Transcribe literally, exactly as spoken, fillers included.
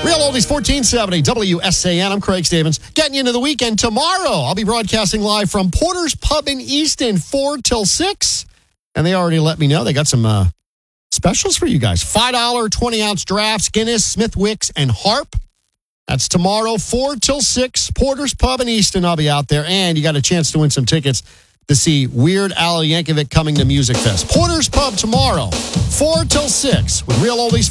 Real Oldies fourteen seventy W S A N. I'm Craig Stevens. Getting you into the weekend tomorrow. I'll be broadcasting live from Porter's Pub in Easton, four till six. And they already let me know they got some uh, specials for you guys. five dollars twenty-ounce drafts, Guinness, Smithwicks, and Harp. That's tomorrow, four till six. Porter's Pub in Easton. I'll be out there. And you got a chance to win some tickets to see Weird Al Yankovic coming to Music Fest. Porter's Pub tomorrow, four till six with Real Oldies